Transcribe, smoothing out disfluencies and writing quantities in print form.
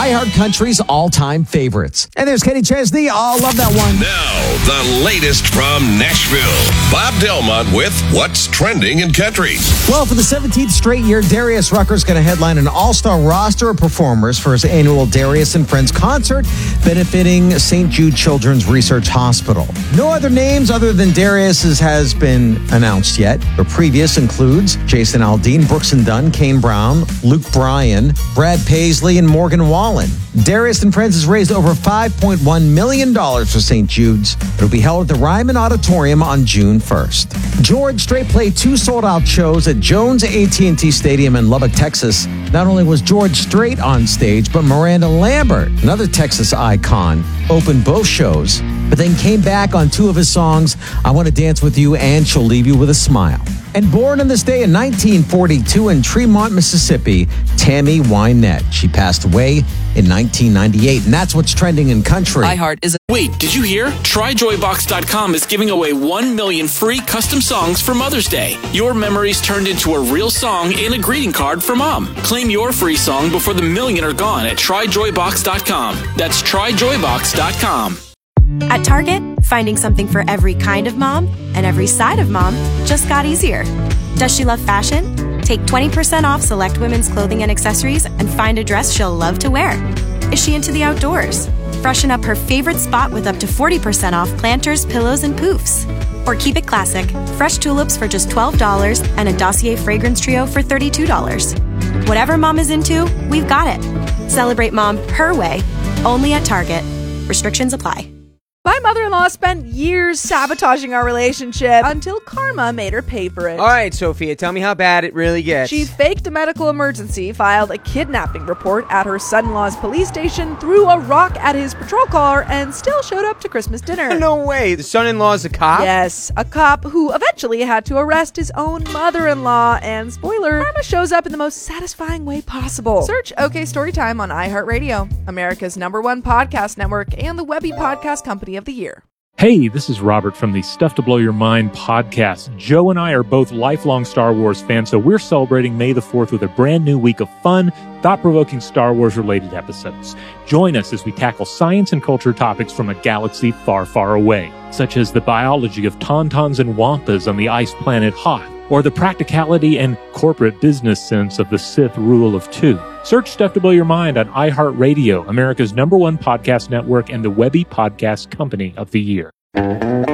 iHeartCountry's all-time favorites. And there's Kenny Chesney. Oh, love that one. Now, the latest from Nashville. Bob Delmont with What's Trending in Country. Well, for the 17th straight year, Darius Rucker's going to headline an all-star roster of performers for his annual Darius and Friends concert benefiting St. Jude Children's Research Hospital. No other names other than Darius's has been announced yet. The previous includes Jason Aldean, Brooks and Dunn, Kane Brown, Luke Bryan, Brad Paisley, and Morgan Wallen. Darius and Friends has raised over $5.1 million for St. Jude's. It'll be held at the Ryman Auditorium on June 1st. George Strait played 2 sold-out shows at Jones AT&T Stadium in Lubbock, Texas. Not only was George Strait on stage, but Miranda Lambert, another Texas icon, opened both shows, but then came back on 2 of his songs, I Want to Dance With You and She'll Leave You With a Smile. And born on this day in 1942 in Tremont, Mississippi, Tammy Wynette. She passed away in 1998, and that's what's trending in country. Wait, did you hear? TryJoyBox.com is giving away 1 million free custom songs for Mother's Day. Your memories turned into a real song and a greeting card for Mom. Claim your free song before the million are gone at TryJoyBox.com. That's TryJoyBox.com. At Target, finding something for every kind of mom and every side of mom just got easier. Does she love fashion? Take 20% off select women's clothing and accessories and find a dress she'll love to wear. Is she into the outdoors? Freshen up her favorite spot with up to 40% off planters, pillows, and poofs. Or keep it classic, fresh tulips for just $12 and a Dossier fragrance trio for $32. Whatever mom is into, we've got it. Celebrate mom her way, only at Target. Restrictions apply. My mother-in-law spent years sabotaging our relationship until karma made her pay for it. All right, Sophia, tell me how bad it really gets. She faked a medical emergency, filed a kidnapping report at her son-in-law's police station, threw a rock at his patrol car, and still showed up to Christmas dinner. No way. The son-in-law's a cop? Yes, a cop who eventually had to arrest his own mother-in-law. And spoiler, karma shows up in the most satisfying way possible. Search OK Storytime on iHeartRadio, America's #1 podcast network, and the Webby Podcast Company of the Year. Hey, this is Robert from the Stuff to Blow Your Mind podcast. Joe and I are both lifelong Star Wars fans, so we're celebrating May the 4th with a brand new week of fun, thought-provoking Star Wars-related episodes. Join us as we tackle science and culture topics from a galaxy far, far away, such as the biology of tauntauns and wampas on the ice planet Hoth, or the practicality and corporate business sense of the Sith Rule of Two. Search Stuff to Blow Your Mind on iHeartRadio, America's #1 podcast network, and the Webby Podcast Company of the Year.